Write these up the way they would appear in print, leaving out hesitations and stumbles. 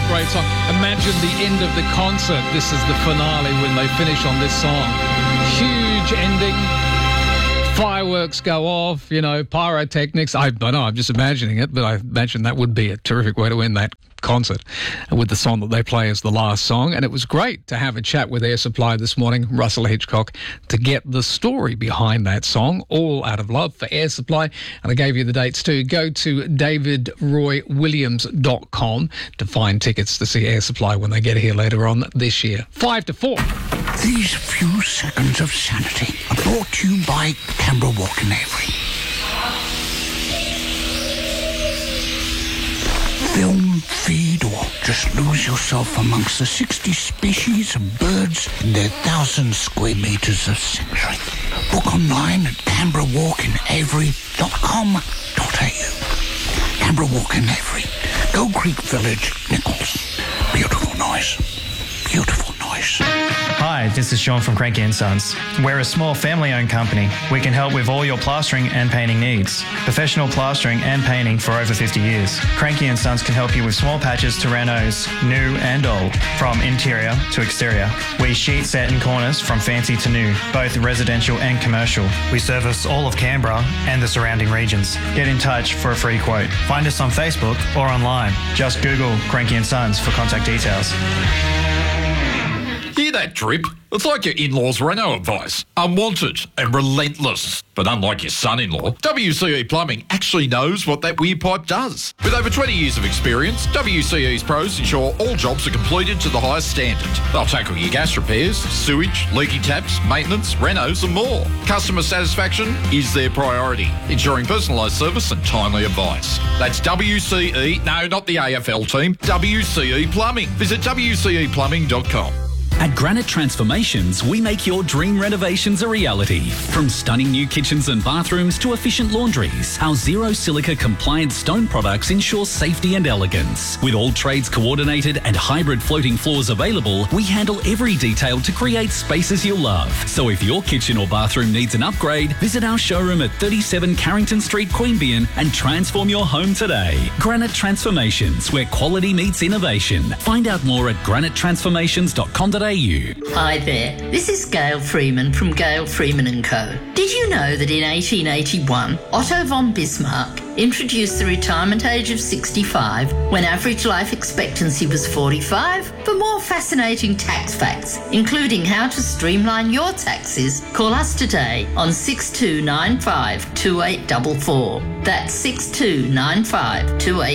great song. Imagine the end of the concert. This is the finale when they finish on this song. Huge ending. Fireworks go off, pyrotechnics. I don't know, I'm just imagining it, but I imagine that would be a terrific way to end that concert with the song that they play as the last song. And it was great to have a chat with Air Supply this morning, Russell Hitchcock, to get the story behind that song, all out of love for Air Supply. And I gave you the dates too. Go to davidroywilliams.com to find tickets to see Air Supply when they get here later on this year. 5 to 4. These few seconds of sanity are brought to you by Canberra Walk and Avery. Film, feed, or just lose yourself amongst the 60 species of birds in their 1,000 square metres of sanctuary. Book online at canberrawalkandavery.com.au. Canberra Walk and Avery, Gold Creek Village, Nichols. Beautiful noise. Beautiful noise. Hi, this is Sean from Cranky & Sons. We're a small family-owned company. We can help with all your plastering and painting needs. Professional plastering and painting for over 50 years. Cranky & Sons can help you with small patches to renos, new and old, from interior to exterior. We sheet, set and corners from fancy to new, both residential and commercial. We service all of Canberra and the surrounding regions. Get in touch for a free quote. Find us on Facebook or online. Just Google Cranky & Sons for contact details. Hear that drip? It's like your in-laws' reno advice. Unwanted and relentless. But unlike your son-in-law, WCE Plumbing actually knows what that weird pipe does. With over 20 years of experience, WCE's pros ensure all jobs are completed to the highest standard. They'll tackle your gas repairs, sewage, leaky taps, maintenance, renos and more. Customer satisfaction is their priority, ensuring personalised service and timely advice. That's WCE, no, not the AFL team, WCE Plumbing. Visit WCEplumbing.com. At Granite Transformations, we make your dream renovations a reality. From stunning new kitchens and bathrooms to efficient laundries, our zero silica compliant stone products ensure safety and elegance. With all trades coordinated and hybrid floating floors available, we handle every detail to create spaces you'll love. So if your kitchen or bathroom needs an upgrade, visit our showroom at 37 Carrington Street, Queanbeyan and transform your home today. Granite Transformations, where quality meets innovation. Find out more at granitetransformations.com.au. Hi there, this is Gail Freeman from Gail Freeman & Co. Did you know that in 1881, Otto von Bismarck introduced the retirement age of 65 when average life expectancy was 45? For more fascinating tax facts, including how to streamline your taxes, call us today on 6295 2844. That's 6295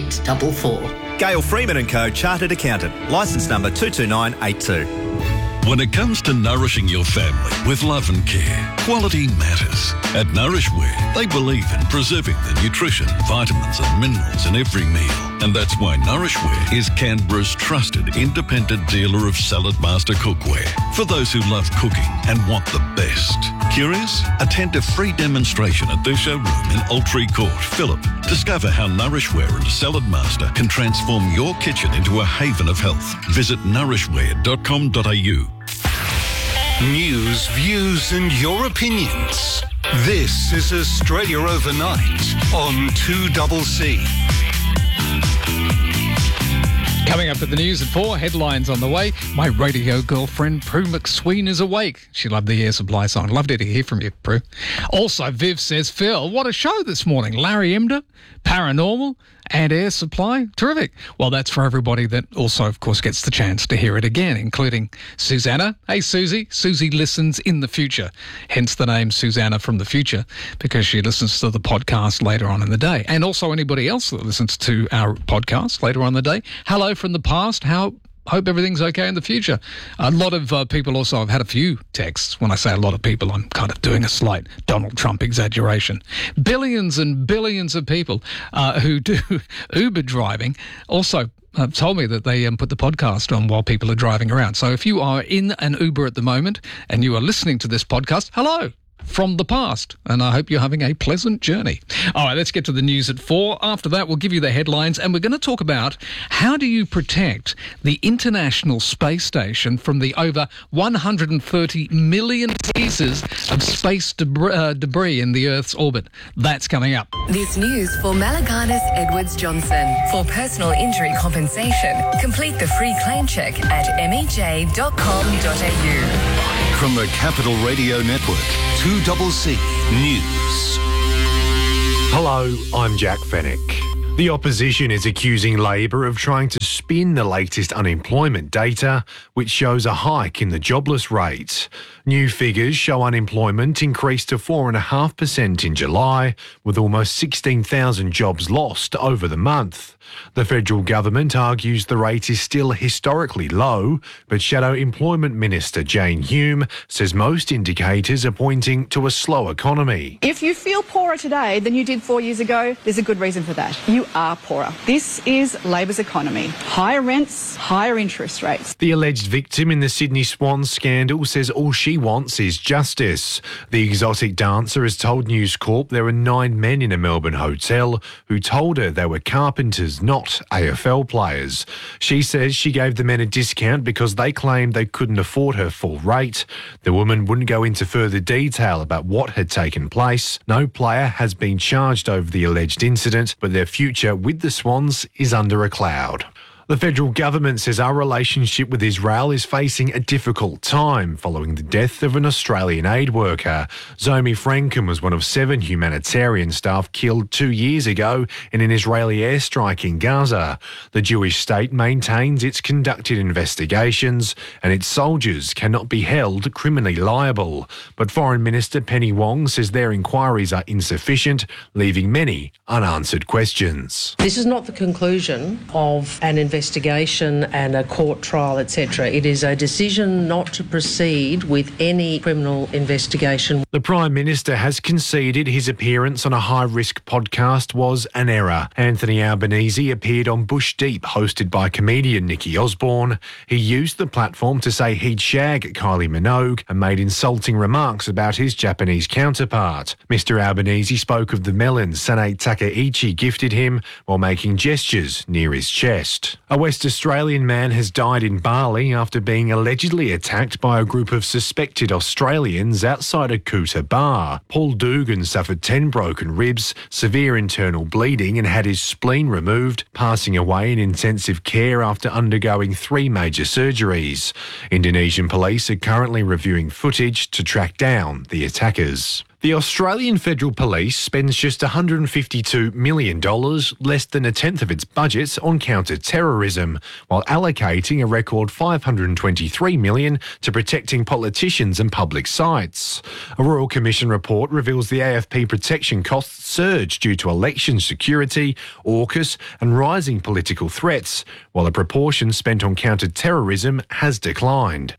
2844. Gail Freeman & Co. Chartered Accountant. Licence number 22982. When it comes to nourishing your family with love and care, quality matters. At Nourishware, they believe in preserving the nutrition, vitamins and minerals in every meal. And that's why Nourishware is Canberra's trusted independent dealer of Salad Master cookware. For those who love cooking and want the best. Curious? Attend a free demonstration at their showroom in Altree Court, Phillip. Discover how Nourishware and Salad Master can transform your kitchen into a haven of health. Visit nourishware.com.au. News, views and your opinions. This is Australia Overnight on 2CC. Coming up at the news at 4, headlines on the way. My radio girlfriend, Prue McSween, is awake. She loved the Air Supply song. Loved to hear from you, Prue. Also, Viv says, Phil, what a show this morning. Larry Emder, Paranormal, and Air Supply. Terrific. Well, that's for everybody that also, of course, gets the chance to hear it again, including Susanna. Hey, Susie. Susie listens in the future, hence the name Susanna from the future, because she listens to the podcast later on in the day. And also anybody else that listens to our podcast later on in the day. Hello from the past. Hope everything's okay in the future. A lot of people also have had a few texts. When I say a lot of people, I'm kind of doing a slight Donald Trump exaggeration. Billions and billions of people who do Uber driving also told me that they put the podcast on while people are driving around. So if you are in an Uber at the moment and you are listening to this podcast, hello. from the past. And I hope you're having a pleasant journey. All right, let's get to the news at 4. After that, we'll give you the headlines, and we're going to talk about how do you protect the International Space Station from the over 130 million pieces of space debris in the Earth's orbit. That's coming up. This news for Malaganas Edwards Johnson. For personal injury compensation, complete the free claim check at mej.com.au. From the Capital Radio Network, 2CC News. Hello, I'm Jack Fennick. The opposition is accusing Labor of trying to spin the latest unemployment data, which shows a hike in the jobless rate. New figures show unemployment increased to 4.5% in July, with almost 16,000 jobs lost over the month. The federal government argues the rate is still historically low, but Shadow Employment Minister Jane Hume says most indicators are pointing to a slow economy. If you feel poorer today than you did 4 years ago, there's a good reason for that. You are poorer. This is Labor's economy. Higher rents, higher interest rates. The alleged victim in the Sydney Swans scandal says all she wants is justice. The exotic dancer has told News Corp there were 9 men in a Melbourne hotel who told her they were carpenters, not AFL players. She says she gave the men a discount because they claimed they couldn't afford her full rate. The woman wouldn't go into further detail about what had taken place. No player has been charged over the alleged incident, but their future with the Swans is under a cloud. The federal government says our relationship with Israel is facing a difficult time following the death of an Australian aid worker. Zomi Franken was one of 7 humanitarian staff killed 2 years ago in an Israeli airstrike in Gaza. The Jewish state maintains it's conducted investigations and its soldiers cannot be held criminally liable. But Foreign Minister Penny Wong says their inquiries are insufficient, leaving many unanswered questions. This is not the conclusion of an investigation and a court trial, etc. It is a decision not to proceed with any criminal investigation. The Prime Minister has conceded his appearance on a high-risk podcast was an error. Anthony Albanese appeared on Bush Deep, hosted by comedian Nikki Osborne. He used the platform to say he'd shag Kylie Minogue and made insulting remarks about his Japanese counterpart. Mr Albanese spoke of the melons Sanae Takaichi gifted him while making gestures near his chest. A West Australian man has died in Bali after being allegedly attacked by a group of suspected Australians outside a Kuta bar. Paul Dugan suffered 10 broken ribs, severe internal bleeding and had his spleen removed, passing away in intensive care after undergoing 3 major surgeries. Indonesian police are currently reviewing footage to track down the attackers. The Australian Federal Police spends just $152 million, less than a tenth of its budget, on counter-terrorism, while allocating a record $523 million to protecting politicians and public sites. A Royal Commission report reveals the AFP protection costs surged due to election security, AUKUS and rising political threats, while the proportion spent on counter-terrorism has declined.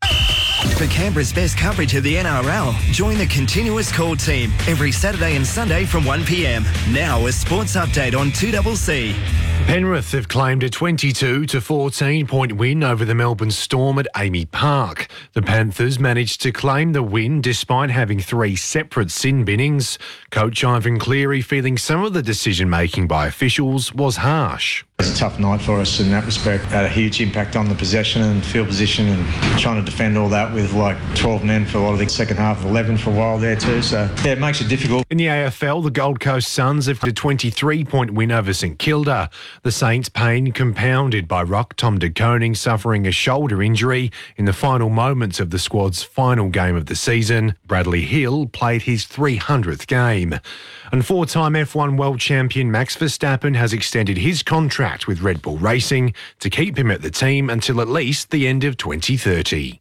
For Canberra's best coverage of the NRL, join the Continuous Call team every Saturday and Sunday from 1 p.m. Now a sports update on 2CC. Penrith have claimed a 22-14 point win over the Melbourne Storm at Amy Park. The Panthers managed to claim the win despite having 3 separate sin binnings. Coach Ivan Cleary feeling some of the decision-making by officials was harsh. It's a tough night for us in that respect. Had a huge impact on the possession and field position and trying to defend all that with like 12 men for a lot of the second half, 11 for a while there too. So, yeah, it makes it difficult. In the AFL, the Gold Coast Suns have had a 23-point win over St Kilda. The Saints' pain compounded by ruck Tom De Koning suffering a shoulder injury in the final moments of the squad's final game of the season. Bradley Hill played his 300th game. And 4-time F1 world champion Max Verstappen has extended his contract with Red Bull Racing to keep him at the team until at least the end of 2030.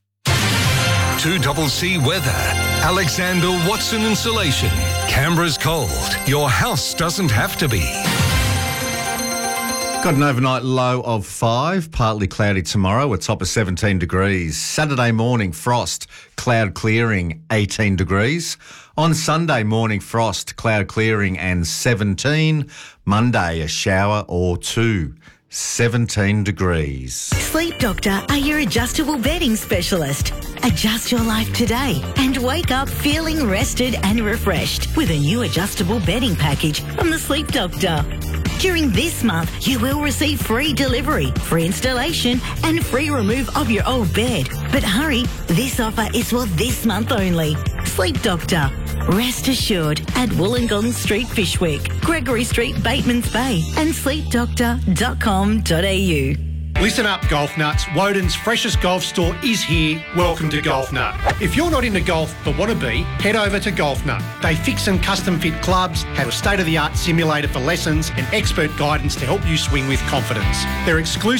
2CC weather. Alexander Watson Insulation. Canberra's cold. Your house doesn't have to be. Got an overnight low of 5, partly cloudy tomorrow, a top of 17 degrees. Saturday morning, frost, cloud clearing, 18 degrees. On Sunday morning, frost, cloud clearing and 17. Monday, a shower or 2, 17 degrees. Sleep Doctor are your adjustable bedding specialist. Adjust your life today and wake up feeling rested and refreshed with a new adjustable bedding package from the Sleep Doctor. During this month, you will receive free delivery, free installation and free remove of your old bed. But hurry, this offer is for this month only. Sleep Doctor. Rest assured at Wollongong Street, Fishwick, Gregory Street, Batemans Bay and sleepdoctor.com.au. Listen up, Golf Nuts. Woden's freshest golf store is here. Welcome to Golf Nut. If you're not into golf but want to be, head over to Golf Nut. They fix and custom fit clubs, have a state-of-the-art simulator for lessons and expert guidance to help you swing with confidence. Their exclusive